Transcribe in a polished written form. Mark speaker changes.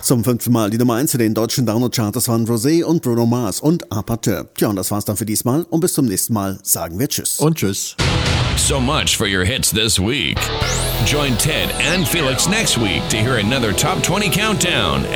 Speaker 1: Zum 5. Mal die Nummer 1 in den deutschen Download-Charts waren Rosé und Bruno Mars und Apateur. Tja, und das war's dann für diesmal. Und bis zum nächsten Mal sagen wir Tschüss.
Speaker 2: Und Tschüss.
Speaker 3: So much for your hits this week. Join Ted and Felix next week to hear another Top 20 Countdown.